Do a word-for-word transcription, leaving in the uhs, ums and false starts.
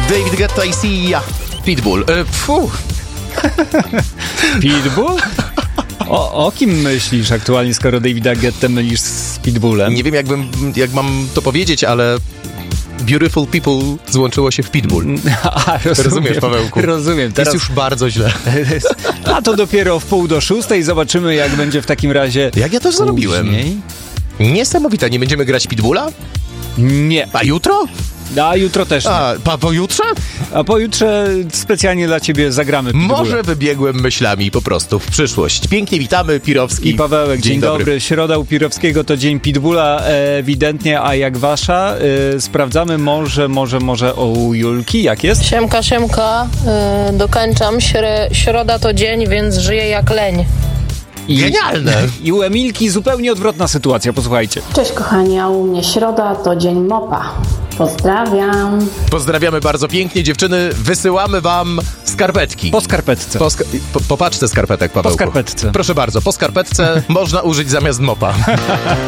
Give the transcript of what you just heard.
David Guetta i Sia. Pitbull. E, pfu. Pitbull? O, o kim myślisz aktualnie, skoro Davida Guetta mylisz z Pitbullem? Nie wiem, jakbym, jak mam to powiedzieć, ale Beautiful People złączyło się w Pitbull. A, rozumiem, Rozumiesz, Pawełku? Rozumiem. Teraz... Jest już bardzo źle. A to dopiero w pół do szóstej. Zobaczymy, jak będzie w takim razie. Jak ja to zrobiłem? Niesamowite. Nie będziemy grać Pitbulla? Nie. A jutro? A jutro też nie. A pa, pojutrze? A pojutrze specjalnie dla ciebie zagramy Pitbulla. Może wybiegłem myślami po prostu w przyszłość. Pięknie witamy, Pirowski. I Pawełek, dzień, dzień dobry. dobry. Środa u Pirowskiego to dzień Pitbulla ewidentnie, a jak wasza? Yy, sprawdzamy może, może, może u Julki, jak jest? Siemka, siemka, yy, dokończam. Śre, środa to dzień, więc żyję jak leń. I, Genialne! I u Emilki zupełnie odwrotna sytuacja, posłuchajcie. Cześć kochani, a u mnie środa to dzień mopa. Pozdrawiam. Pozdrawiamy bardzo pięknie, dziewczyny. Wysyłamy wam skarpetki. Po skarpetce. Po, ska- po, po paczce skarpetek, Pawełku. Po skarpetce. Proszę bardzo, po skarpetce można użyć zamiast mopa.